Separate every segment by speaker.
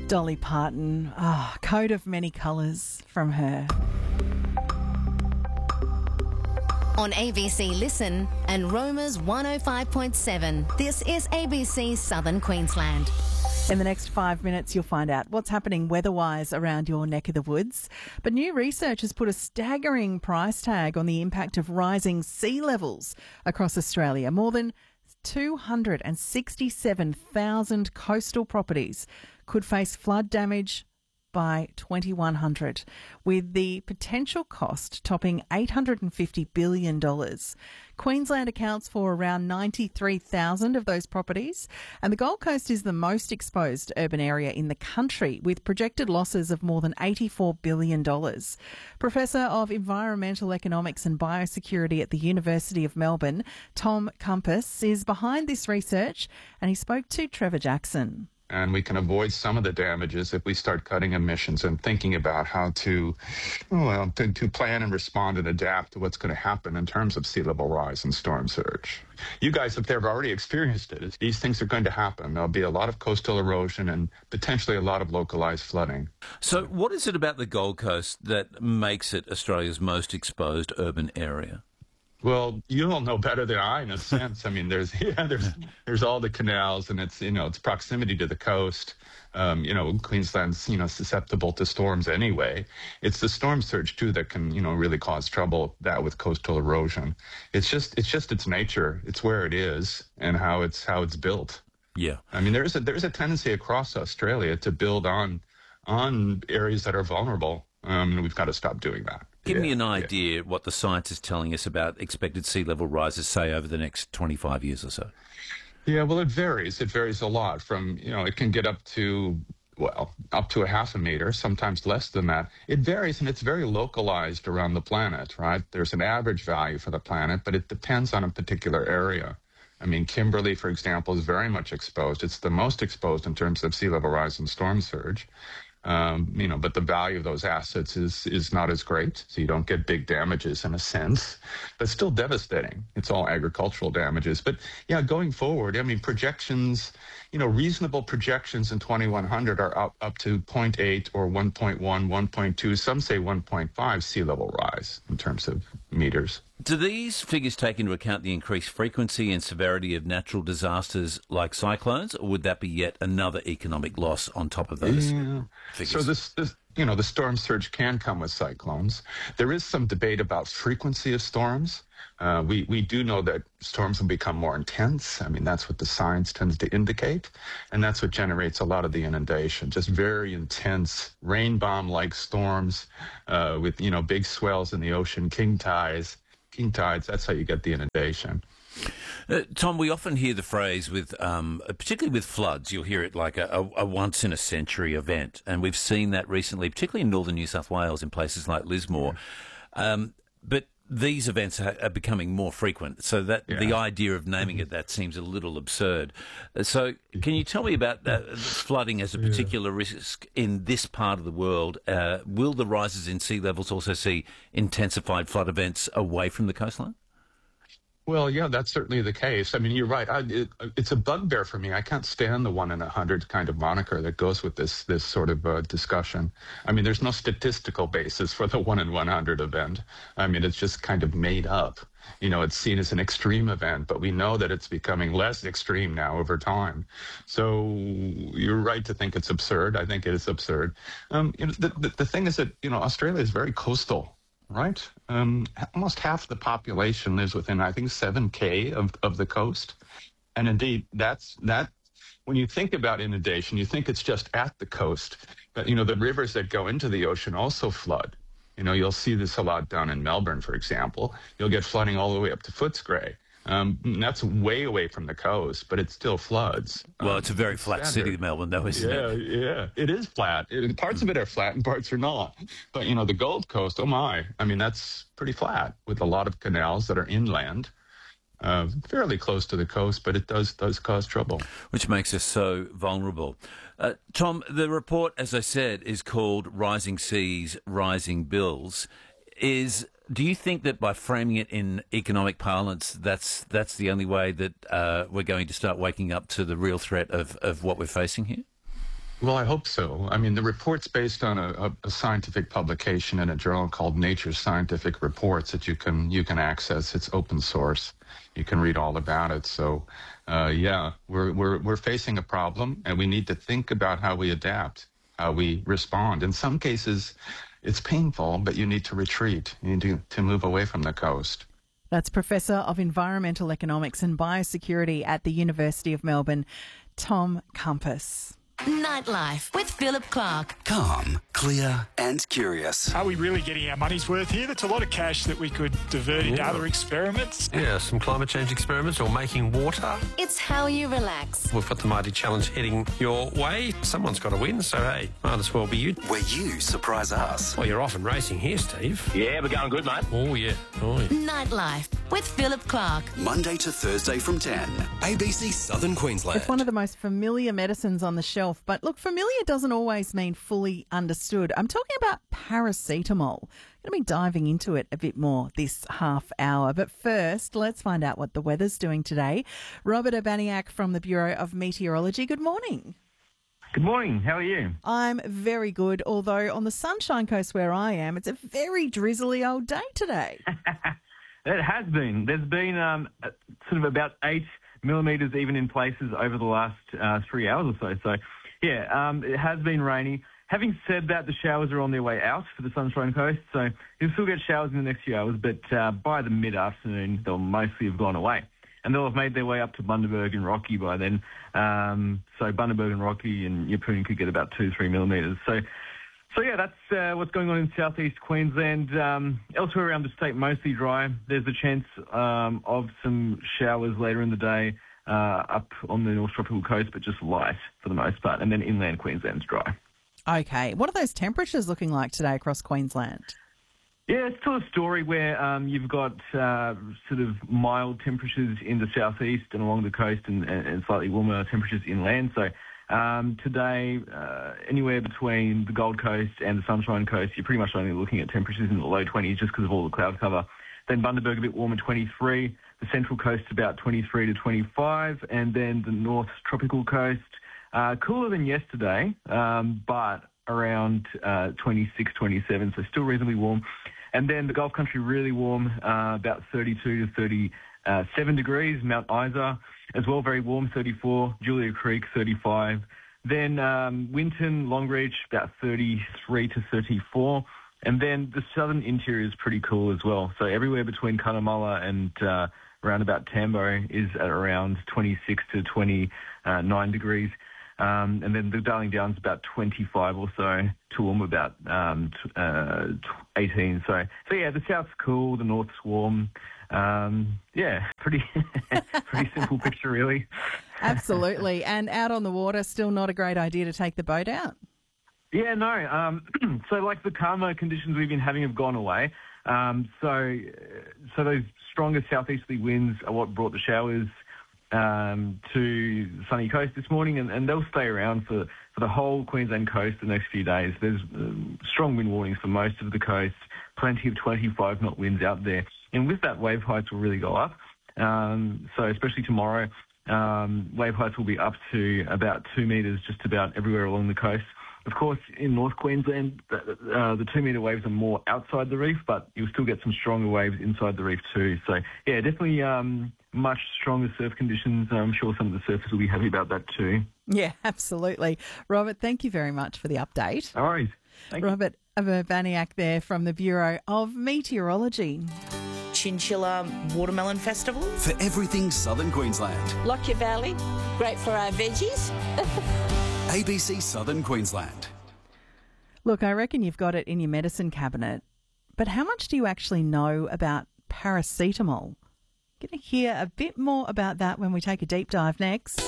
Speaker 1: Dolly Parton, Coat of Many Colours from her.
Speaker 2: On ABC Listen and Roma's 105.7, this is ABC Southern Queensland.
Speaker 1: In the next 5 minutes, you'll find out what's happening weather-wise around your neck of the woods. But new research has put a staggering price tag on the impact of rising sea levels across Australia. More than 267,000 coastal properties could face flood damage by 2100, with the potential cost topping $850 billion. Queensland accounts for around 93,000 of those properties, and the Gold Coast is the most exposed urban area in the country, with projected losses of more than $84 billion. Professor of Environmental Economics and Biosecurity at the University of Melbourne, Tom Compass, is behind this research, and he spoke to Trevor Jackson.
Speaker 3: And we can avoid some of the damages if we start cutting emissions and thinking about how to plan and respond and adapt to what's going to happen in terms of sea level rise and storm surge. You guys up there have already experienced it. These things are going to happen. There'll be a lot of coastal erosion and potentially a lot of localized flooding.
Speaker 4: So what is it about the Gold Coast that makes it Australia's most exposed urban area?
Speaker 3: Well, you all know better than I, in a sense. I mean, there's all the canals, and it's proximity to the coast. Queensland's susceptible to storms anyway. It's the storm surge too that can really cause trouble. That with coastal erosion, it's just its nature. It's where it is and how it's built.
Speaker 4: Yeah,
Speaker 3: I mean, there's a tendency across Australia to build on areas that are vulnerable. And we've got to stop doing that.
Speaker 4: Give me an idea what the science is telling us about expected sea level rises, say, over the next 25 years or so.
Speaker 3: Yeah, well, it varies. It varies a lot from, it can get up to a half a meter, sometimes less than that. It varies, and it's very localized around the planet, right? There's an average value for the planet, but it depends on a particular area. I mean, Kimberley, for example, is very much exposed. It's the most exposed in terms of sea level rise and storm surge. But the value of those assets is not as great, so you don't get big damages in a sense, but still devastating. It's all agricultural damages. But yeah, going forward, I mean, projections, reasonable projections in 2100 are up to 0.8 or 1.1, 1.2. Some say 1.5 sea level rise in terms of meters.
Speaker 4: Do these figures take into account the increased frequency and severity of natural disasters like cyclones, or would that be yet another economic loss on top of those figures?
Speaker 3: So the storm surge can come with cyclones. There is some debate about frequency of storms. We do know that storms will become more intense. I mean, that's what the science tends to indicate, and that's what generates a lot of the inundation. Just very intense rain bomb-like storms with big swells in the ocean, king tides. That's how you get the inundation.
Speaker 4: Tom, we often hear the phrase particularly with floods, you'll hear it like a once-in-a-century event, and we've seen that recently, particularly in northern New South Wales, in places like Lismore. But these events are becoming more frequent, so that the idea of naming it that seems a little absurd. So can you tell me about flooding as a particular risk in this part of the world? Will the rises in sea levels also see intensified flood events away from the coastline?
Speaker 3: Well, yeah, that's certainly the case. I mean, you're right. It's a bugbear for me. I can't stand the 1 in 100 kind of moniker that goes with this sort of discussion. I mean, there's no statistical basis for the 1 in 100 event. I mean, it's just kind of made up. It's seen as an extreme event, but we know that it's becoming less extreme now over time. So you're right to think it's absurd. I think it is absurd. The thing is that, Australia is very coastal. Right? Almost half the population lives within, I think, 7K of the coast. And indeed, that when you think about inundation, you think it's just at the coast. But, the rivers that go into the ocean also flood. You'll see this a lot down in Melbourne, for example. You'll get flooding all the way up to Footscray. That's way away from the coast, but it still floods.
Speaker 4: Well, it's a very flat city, Melbourne, though, isn't it?
Speaker 3: Yeah, it is flat. Parts of it are flat and parts are not. But, the Gold Coast, oh my, I mean, that's pretty flat with a lot of canals that are inland, fairly close to the coast, but it does cause trouble.
Speaker 4: Which makes us so vulnerable. Tom, the report, as I said, is called Rising Seas, Rising Bills. Do you think that by framing it in economic parlance, that's the only way that we're going to start waking up to the real threat of what we're facing here?
Speaker 3: Well, I hope so. I mean, the report's based on a scientific publication in a journal called Nature Scientific Reports that you can access. It's open source. You can read all about it. So, yeah, we're facing a problem, and we need to think about how we adapt, how we respond. In some cases, it's painful, but you need to retreat. You need to move away from the coast.
Speaker 1: That's Professor of Environmental Economics and Biosecurity at the University of Melbourne, Tom Compass.
Speaker 2: Nightlife with Philip Clark.
Speaker 5: Calm, clear and curious.
Speaker 6: Are we really getting our money's worth here? That's a lot of cash that we could divert into other experiments.
Speaker 7: Yeah, some climate change experiments or making water.
Speaker 2: It's how you relax.
Speaker 7: We've got the Mighty Challenge heading your way. Someone's got to win, so hey, might as well be you.
Speaker 5: Where you surprise us.
Speaker 7: Well, you're off and racing here, Steve.
Speaker 8: Yeah, we're going good, mate.
Speaker 7: Oh, yeah. Oh, yeah.
Speaker 2: Nightlife with Philip Clark.
Speaker 5: Monday to Thursday from 10. ABC Southern Queensland.
Speaker 1: It's one of the most familiar medicines on the shelf, but look, familiar doesn't always mean fully understood. I'm talking about paracetamol. I'm going to be diving into it a bit more this half hour. But first, let's find out what the weather's doing today. Robert Urbaniak from the Bureau of Meteorology. Good morning.
Speaker 9: Good morning. How are you?
Speaker 1: I'm very good, although on the Sunshine Coast where I am, it's a very drizzly old day today.
Speaker 9: It has been. There's been sort of about 8 millimetres even in places over the last 3 hours or so. So, yeah, it has been rainy. Having said that, the showers are on their way out for the Sunshine Coast. So you'll still get showers in the next few hours, but by the mid-afternoon, they'll mostly have gone away. And they'll have made their way up to Bundaberg and Rocky by then. So Bundaberg and Rocky and Yeppoon could get about 2-3 millimetres. So yeah, that's what's going on in southeast Queensland. Elsewhere around the state, mostly dry. There's a chance of some showers later in the day up on the North Tropical Coast, but just light for the most part. And then inland Queensland's dry.
Speaker 1: Okay. What are those temperatures looking like today across Queensland?
Speaker 9: Yeah, it's still a story where you've got sort of mild temperatures in the southeast and along the coast and slightly warmer temperatures inland. So today, anywhere between the Gold Coast and the Sunshine Coast, you're pretty much only looking at temperatures in the low 20s just because of all the cloud cover. Then Bundaberg a bit warmer, 23. The Central Coast about 23 to 25. And then the North Tropical Coast, cooler than yesterday, but around 26, 27, so still reasonably warm. And then the Gulf Country really warm, about 32 to 37 degrees. Mount Isa as well, very warm, 34. Julia Creek, 35. Then Winton, Longreach, about 33 to 34. And then the southern interior is pretty cool as well. So everywhere between Cunnamulla and around about Tambo is at around 26 to 29 degrees. And then the Darling Downs about 25 or so, Toowoomba about 18. So yeah, the south's cool, the north's warm. Yeah, pretty simple picture, really.
Speaker 1: Absolutely. And out on the water, still not a great idea to take the boat out?
Speaker 9: Yeah, no. So like the calmer conditions we've been having have gone away. So those stronger southeasterly winds are what brought the showers to sunny coast this morning, and they'll stay around for the whole Queensland coast the next few days. There's strong wind warnings for most of the coast, plenty of 25 knot winds out there. And with that, wave heights will really go up. So especially tomorrow, wave heights will be up to about 2 metres just about everywhere along the coast. Of course, in North Queensland, the 2 metre waves are more outside the reef, but you'll still get some stronger waves inside the reef too. So, yeah, definitely much stronger surf conditions. I'm sure some of the surfers will be happy about that too.
Speaker 1: Yeah, absolutely. Robert, thank you very much for the update.
Speaker 9: All right. Thank you.
Speaker 1: Robert Urbaniak there from the Bureau of Meteorology.
Speaker 10: Chinchilla Watermelon Festival.
Speaker 5: For everything Southern Queensland.
Speaker 10: Lockyer Valley, great for our veggies.
Speaker 5: ABC Southern Queensland.
Speaker 1: Look, I reckon you've got it in your medicine cabinet, but how much do you actually know about paracetamol? Going to hear a bit more about that when we take a deep dive next.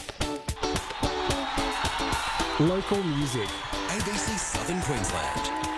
Speaker 11: Local music.
Speaker 5: ABC Southern Queensland.